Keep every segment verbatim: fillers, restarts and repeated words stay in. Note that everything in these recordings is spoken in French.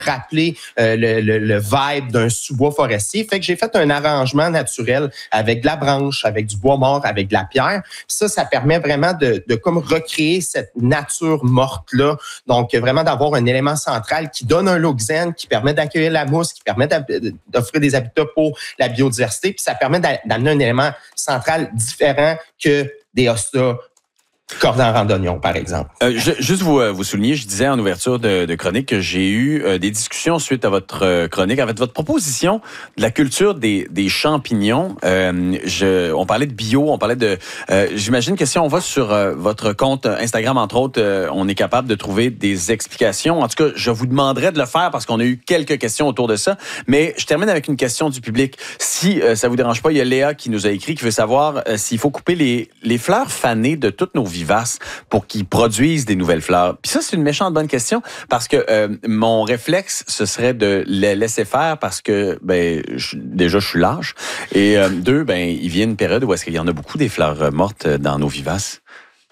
rappeler euh, le, le, le vibe d'un sous-bois forestier. Fait que j'ai fait un arrangement naturel avec de la branche, avec du bois mort, avec de la pierre. Ça, ça permet vraiment de, de comme recréer cette nature morte-là. Donc, vraiment d'avoir un élément central qui donne un look zen, qui permet d'accueillir la mousse, qui permet d'offrir des habitats pour la biodiversité, puis ça permet d'amener un élément central différent que des hostas cordon randonnion, par exemple. Euh, je, juste vous, vous souligner, je disais en ouverture de, de chronique que j'ai eu euh, des discussions suite à votre euh, chronique, avec votre proposition de la culture des, des champignons. Euh, je, on parlait de bio, on parlait de... Euh, j'imagine que si on va sur euh, votre compte Instagram, entre autres, euh, on est capable de trouver des explications. En tout cas, je vous demanderais de le faire parce qu'on a eu quelques questions autour de ça. Mais je termine avec une question du public. Si euh, ça vous dérange pas, il y a Léa qui nous a écrit, qui veut savoir euh, s'il faut couper les, les fleurs fanées de toutes nos vies vivaces pour qu'ils produisent des nouvelles fleurs. Puis ça, c'est une méchante bonne question parce que euh, mon réflexe, ce serait de les laisser faire parce que, ben, je, déjà, je suis lâche. Et euh, deux, ben, il vient une période où est-ce qu'il y en a beaucoup des fleurs mortes dans nos vivaces.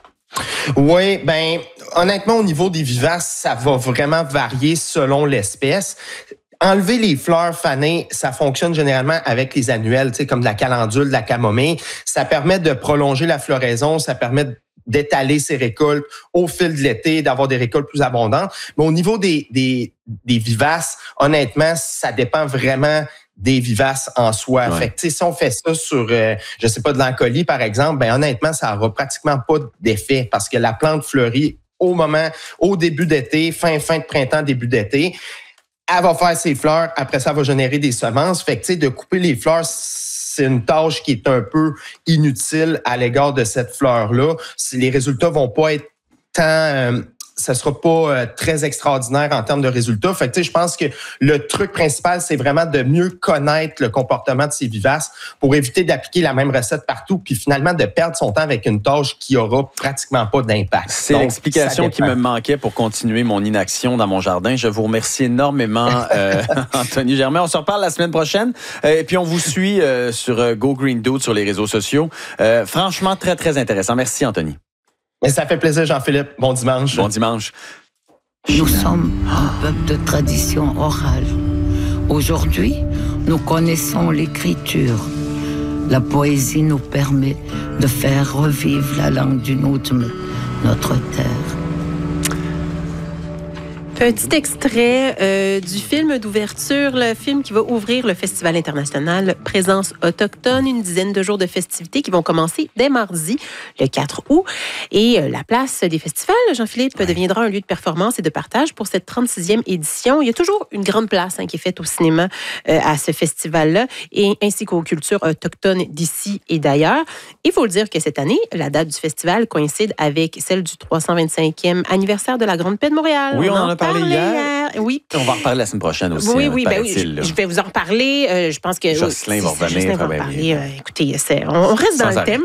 Oui, ben, honnêtement, au niveau des vivaces, ça va vraiment varier selon l'espèce. Enlever les fleurs fanées, ça fonctionne généralement avec les annuelles, tu sais, comme de la calendule, de la camomille. Ça permet de prolonger la floraison, ça permet d'étaler ses récoltes au fil de l'été, d'avoir des récoltes plus abondantes. Mais au niveau des, des, des vivaces, honnêtement, ça dépend vraiment des vivaces en soi. Ouais. Fait que, si on fait ça sur, euh, je sais pas, de l'encolie, par exemple, ben honnêtement, ça n'aura pratiquement pas d'effet parce que la plante fleurit au moment, au début d'été, fin, fin de printemps, début d'été. Elle va faire ses fleurs, après ça, elle va générer des semences. Fait que, tu sais, de couper les fleurs, c'est une tâche qui est un peu inutile à l'égard de cette fleur-là. Les résultats vont pas être tant... Euh, ça sera pas euh, très extraordinaire en termes de résultats. Fait que, tu sais, je pense que le truc principal, c'est vraiment de mieux connaître le comportement de ces vivaces pour éviter d'appliquer la même recette partout puis finalement de perdre son temps avec une tâche qui aura pratiquement pas d'impact. C'est Donc, l'explication qui me manquait pour continuer mon inaction dans mon jardin. Je vous remercie énormément, euh, Anthony Germain. On se reparle la semaine prochaine. Euh, et puis, on vous suit euh, sur euh, Go Green Dude sur les réseaux sociaux. Euh, franchement, très, très intéressant. Merci, Anthony. Mais ça fait plaisir, Jean-Philippe. Bon dimanche. Bon dimanche. Nous sommes un peuple de tradition orale. Aujourd'hui, nous connaissons l'écriture. La poésie nous permet de faire revivre la langue du Nutme, notre terre. Petit extrait euh, du film d'ouverture, le film qui va ouvrir le Festival international Présence autochtone, une dizaine de jours de festivités qui vont commencer dès mardi, le quatre août. Et euh, la place des festivals, Jean-Philippe, ouais. deviendra un lieu de performance et de partage pour cette trente-sixième édition. Il y a toujours une grande place hein, qui est faite au cinéma euh, à ce festival-là, et ainsi qu'aux cultures autochtones d'ici et d'ailleurs. Il faut le dire que cette année, la date du festival coïncide avec celle du trois cent vingt-cinquième anniversaire de la Grande Paix de Montréal. Oui, on, on en a parlé. Hier. hier. Oui. On va en reparler la semaine prochaine aussi. Oui, hein, oui, ben oui. Je, je vais vous en reparler. Euh, je pense que Jocelyn oui, va revenir. Jocelyn va ben reparler. Euh, écoutez, c'est, on, on reste Sans dans arrêt. le thème.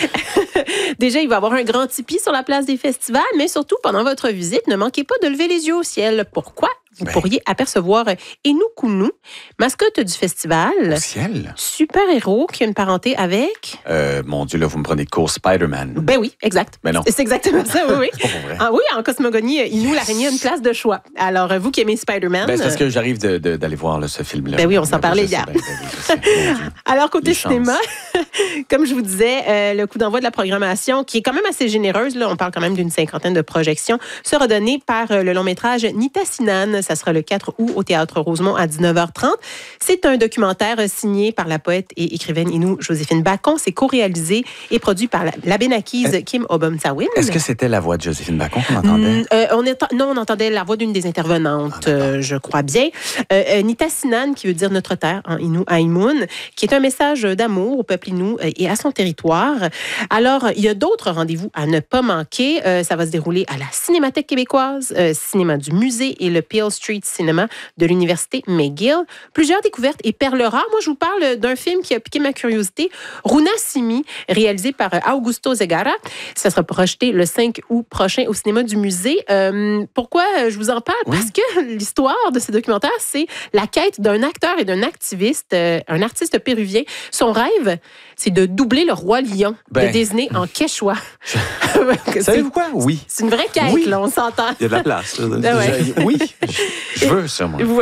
Déjà, il va y avoir un grand tipi sur la place des festivals, mais surtout, pendant votre visite, ne manquez pas de lever les yeux au ciel. Pourquoi? Vous ben. pourriez apercevoir Enukunu, mascotte du festival. Au ciel? Super-héros qui a une parenté avec... Euh, mon Dieu, là, vous me prenez de court, Spider-Man. Ben oui, exact. Ben non. C'est exactement ça, oui, oui. C'est pas pour vrai. Ah, oui, en cosmogonie, Inou, yes. l'araignée a une place de choix. Alors, vous qui aimez Spider-Man... Ben, c'est parce que j'arrive de, de, d'aller voir là, ce film-là. Ben oui, on s'en parlait hier. Ben, ben, ben, Alors, côté cinéma, comme je vous disais, euh, le coup d'envoi de la programmation, qui est quand même assez généreuse, là, on parle quand même d'une cinquantaine de projections, sera donné par euh, le long-métrage Nitassinan. Ça sera le quatre août au Théâtre Rosemont à dix-neuf heures trente. C'est un documentaire signé par la poète et écrivaine Inou Joséphine Bacon. C'est co-réalisé et produit par la, la Bénakise Kim Obum-Tawin. Est-ce que c'était la voix de Joséphine Bacon qu'on entendait? Mmh, euh, on est, non, on entendait la voix d'une des intervenantes, ah, euh, je crois bien. Euh, euh, Nitassinan, qui veut dire notre terre en Innu Aïmoun, qui est un message d'amour au peuple Innu et à son territoire. Alors, il y a d'autres rendez-vous à ne pas manquer. Euh, ça va se dérouler à la Cinémathèque québécoise, euh, cinéma du musée et le Peel Street Cinema de l'Université McGill. Plusieurs découvertes et perles rares. Moi, je vous parle d'un film qui a piqué ma curiosité, Runa Simi, réalisé par Augusto Zegara. Ça sera projeté le cinq août prochain au cinéma du musée. Euh, pourquoi je vous en parle? Oui. Parce que l'histoire de ce documentaire, c'est la quête d'un acteur et d'un activiste, euh, un artiste péruvien. Son rêve, c'est de doubler le roi lion ben, de Disney en quechua. Je... Savez-vous quoi? Oui. C'est une vraie quête, oui. là, on s'entend. Il y a de la place. Là. Ah ouais. Oui, je veux ça, moi.